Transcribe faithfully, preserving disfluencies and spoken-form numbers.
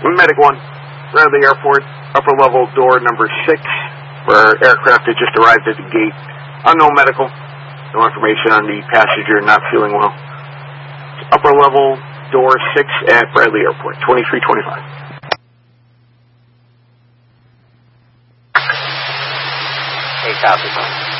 Medic one, Bradley Airport, upper level door number six, for our aircraft that just arrived at the gate. Unknown medical, no information on the passenger not feeling well. Upper level door six at Bradley Airport, twenty-three twenty-five. Hey, copy.